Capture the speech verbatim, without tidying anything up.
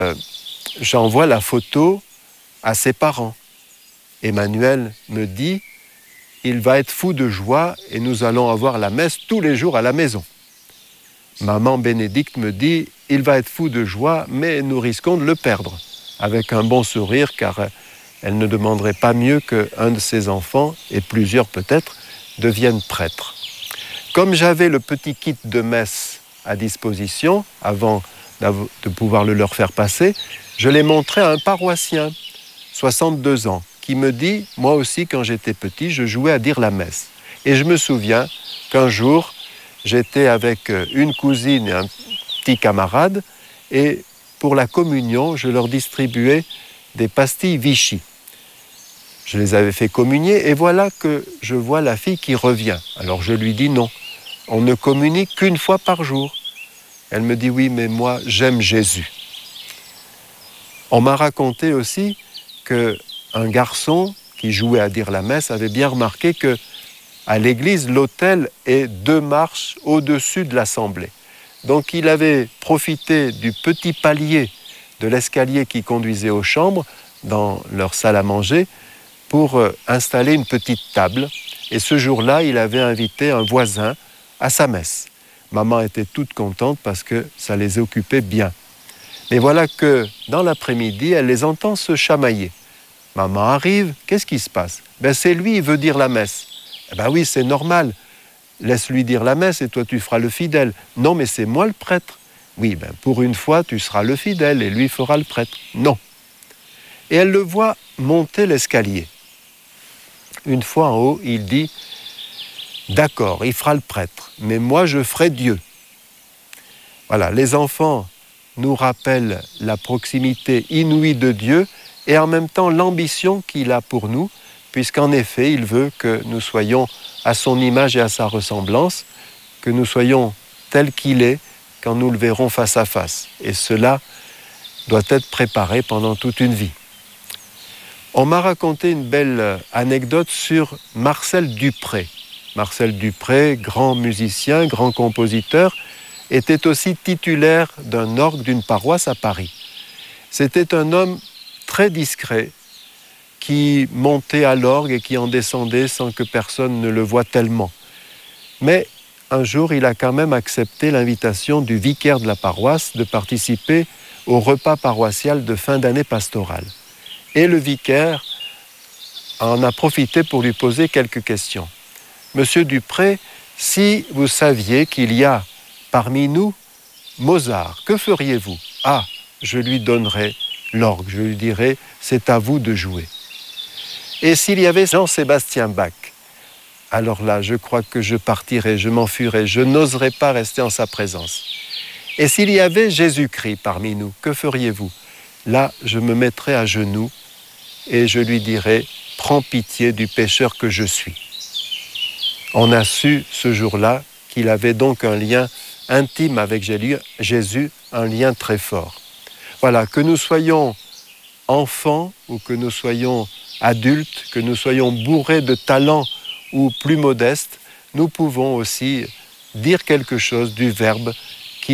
euh, j'envoie la photo à ses parents. Emmanuel me dit, il va être fou de joie et nous allons avoir la messe tous les jours à la maison. Maman Bénédicte me dit, il va être fou de joie, mais nous risquons de le perdre. Avec un bon sourire, car elle ne demanderait pas mieux qu'un de ses enfants, et plusieurs peut-être, deviennent prêtres. Comme j'avais le petit kit de messe à disposition, avant de pouvoir le leur faire passer, je l'ai montré à un paroissien, soixante-deux ans, qui me dit, moi aussi quand j'étais petit, je jouais à dire la messe. Et je me souviens qu'un jour, j'étais avec une cousine et un petit camarade, et pour la communion, je leur distribuais des pastilles Vichy. Je les avais fait communier, et voilà que je vois la fille qui revient. Alors je lui dis non, on ne communie qu'une fois par jour. Elle me dit oui, mais moi j'aime Jésus. On m'a raconté aussi qu'un garçon qui jouait à dire la messe avait bien remarqué que à l'église, l'autel est deux marches au-dessus de l'assemblée. Donc il avait profité du petit palier de l'escalier qui conduisait aux chambres, dans leur salle à manger, pour euh, installer une petite table. Et ce jour-là, il avait invité un voisin à sa messe. Maman était toute contente parce que ça les occupait bien. Mais voilà que dans l'après-midi, elle les entend se chamailler. Maman arrive, qu'est-ce qui se passe? Ben, c'est lui, il veut dire la messe. Eh ben oui, c'est normal. Laisse-lui dire la messe et toi tu feras le fidèle. Non, mais c'est moi le prêtre. Oui, ben pour une fois, tu seras le fidèle et lui fera le prêtre. Non. Et elle le voit monter l'escalier. Une fois en haut, il dit, d'accord, il fera le prêtre, mais moi je ferai Dieu. Voilà, les enfants nous rappellent la proximité inouïe de Dieu et en même temps l'ambition qu'il a pour nous, puisqu'en effet, il veut que nous soyons à son image et à sa ressemblance, que nous soyons tels qu'il est quand nous le verrons face à face. Et cela doit être préparé pendant toute une vie. On m'a raconté une belle anecdote sur Marcel Dupré. Marcel Dupré, grand musicien, grand compositeur, était aussi titulaire d'un orgue d'une paroisse à Paris. C'était un homme très discret, qui montait à l'orgue et qui en descendait sans que personne ne le voie tellement. Mais un jour, il a quand même accepté l'invitation du vicaire de la paroisse de participer au repas paroissial de fin d'année pastorale. Et le vicaire en a profité pour lui poser quelques questions. Monsieur Dupré, si vous saviez qu'il y a parmi nous Mozart, que feriez-vous? Ah, je lui donnerais l'orgue, je lui dirais, c'est à vous de jouer. Et s'il y avait Jean-Sébastien Bach, alors là, je crois que je partirais, je m'enfuirais, je n'oserais pas rester en sa présence. Et s'il y avait Jésus-Christ parmi nous, que feriez-vous? Là, je me mettrais à genoux et je lui dirais, prends pitié du pécheur que je suis. On a su ce jour-là qu'il avait donc un lien intime avec Jésus, un lien très fort. Voilà, que nous soyons enfants ou que nous soyons adultes, que nous soyons bourrés de talents ou plus modestes, nous pouvons aussi dire quelque chose du Verbe